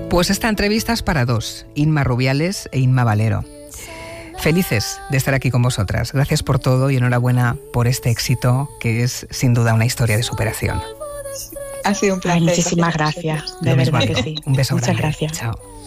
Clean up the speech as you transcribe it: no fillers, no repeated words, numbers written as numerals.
Pues esta entrevista es para dos, Inma Rubiales e Inma Valero. Felices de estar aquí con vosotras. Gracias por todo y enhorabuena por este éxito que es sin duda una historia de superación. Ha sido un placer. Muchísimas gracias. De verdad que sí. Un beso Muchas grande. gracias. Chao.